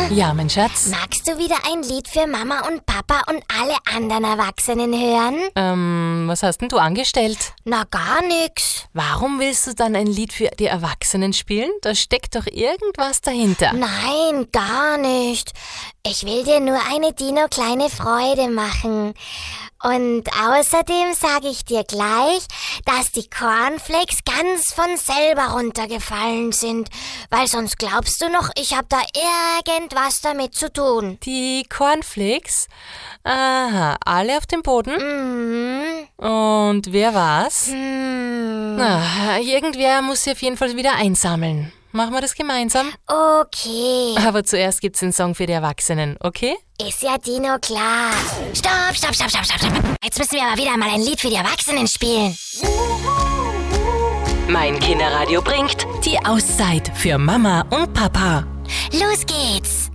Ja, mein Schatz. Magst du wieder ein Lied für Mama und Papa und alle anderen Erwachsenen hören? Was hast denn du angestellt? Na, gar nix. Warum willst du dann ein Lied für die Erwachsenen spielen? Da steckt doch irgendwas dahinter. Nein, gar nicht. Ich will dir nur eine Dino-kleine Freude machen. Und außerdem sage ich dir gleich, dass die Cornflakes ganz von selber runtergefallen sind. Weil sonst glaubst du noch, ich habe da irgendwas damit zu tun. Die Cornflakes? Aha, alle auf dem Boden? Mhm. Und wer war's? Irgendwer muss sie auf jeden Fall wieder einsammeln. Machen wir das gemeinsam? Okay. Aber zuerst gibt's den Song für die Erwachsenen, okay? Ist ja Dino klar. Stopp. Jetzt müssen wir aber wieder mal ein Lied für die Erwachsenen spielen. Mein Kinderradio bringt die Auszeit für Mama und Papa. Los geht's.